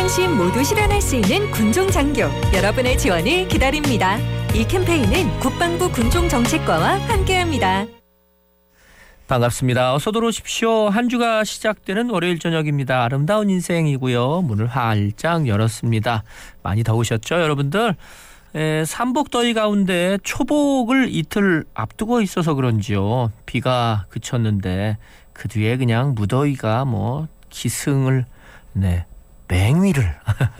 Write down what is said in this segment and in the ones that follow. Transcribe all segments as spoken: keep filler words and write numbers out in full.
안심 모두 실현할 수 있는 군종장교 여러분의 지원을 기다립니다. 이 캠페인은 국방부 군종정책과와 함께합니다. 반갑습니다. 어서 들어오십시오. 한 주가 시작되는 월요일 저녁입니다. 아름다운 인생이고요. 문을 활짝 열었습니다. 많이 더우셨죠, 여러분들? 에, 삼복더위 가운데 초복을 이틀 앞두고 있어서 그런지요. 비가 그쳤는데 그 뒤에 그냥 무더위가 뭐 기승을 네 맹위를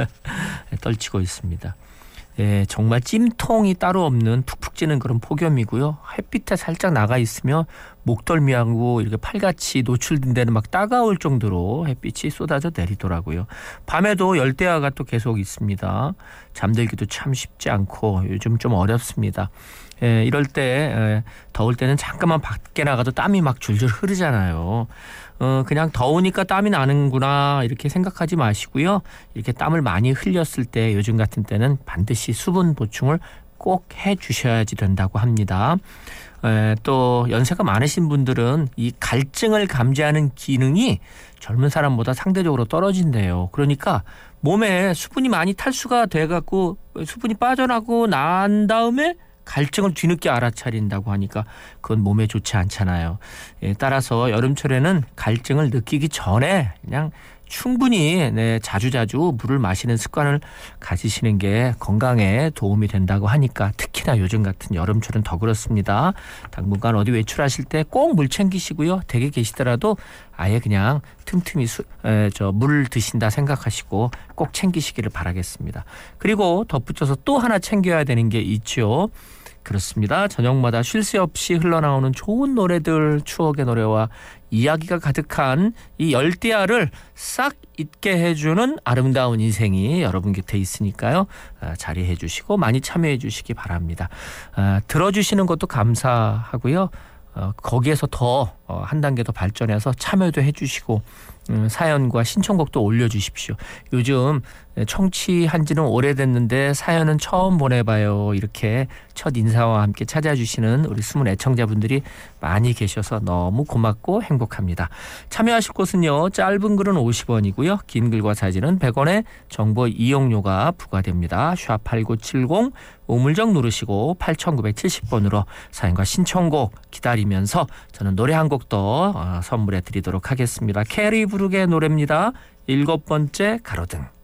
떨치고 있습니다. 예, 정말 찜통이 따로 없는 푹푹 찌는 그런 폭염이고요. 햇빛에 살짝 나가 있으면 목덜미하고 이렇게 팔같이 노출된 데는 막 따가울 정도로 햇빛이 쏟아져 내리더라고요. 밤에도 열대야가 또 계속 있습니다. 잠들기도 참 쉽지 않고 요즘 좀 어렵습니다. 예, 이럴 때 예, 더울 때는 잠깐만 밖에 나가도 땀이 막 줄줄 흐르잖아요. 어, 그냥 더우니까 땀이 나는구나 이렇게 생각하지 마시고요. 이렇게 땀을 많이 흘렸을 때 요즘 같은 때는 반드시 수분 보충을 꼭 해주셔야지 된다고 합니다. 에, 또 연세가 많으신 분들은 이 갈증을 감지하는 기능이 젊은 사람보다 상대적으로 떨어진대요. 그러니까 몸에 수분이 많이 탈수가 돼갖고 수분이 빠져나고 난 다음에 갈증을 뒤늦게 알아차린다고 하니까 그건 몸에 좋지 않잖아요. 예, 따라서 여름철에는 갈증을 느끼기 전에 그냥 충분히 네, 자주자주 물을 마시는 습관을 가지시는 게 건강에 도움이 된다고 하니까 특히나 요즘 같은 여름철은 더 그렇습니다. 당분간 어디 외출하실 때 꼭 물 챙기시고요. 댁에 계시더라도 아예 그냥 틈틈이 수, 에, 저 물 드신다 생각하시고 꼭 챙기시기를 바라겠습니다. 그리고 덧붙여서 또 하나 챙겨야 되는 게 있죠. 그렇습니다. 저녁마다 쉴 새 없이 흘러나오는 좋은 노래들, 추억의 노래와 이야기가 가득한 이 열대야를 싹 잊게 해주는 아름다운 인생이 여러분 곁에 있으니까요. 자리해 주시고 많이 참여해 주시기 바랍니다. 들어주시는 것도 감사하고요. 거기에서 더 한 단계 더 발전해서 참여도 해 주시고 사연과 신청곡도 올려주십시오. 요즘 청취한 지는 오래됐는데 사연은 처음 보내봐요. 이렇게 첫 인사와 함께 찾아주시는 우리 숨은 애청자분들이 많이 계셔서 너무 고맙고 행복합니다. 참여하실 곳은요. 짧은 글은 오십 원이고요. 긴 글과 사진은 백 원의 정보 이용료가 부과됩니다. 샵 팔구칠공 우물정 누르시고 팔천구백칠십 번으로 사연과 신청곡 기다리면서 저는 노래 한 곡 더 선물해 드리도록 하겠습니다. 캐리 브룩의 노래입니다. 일곱 번째 가로등.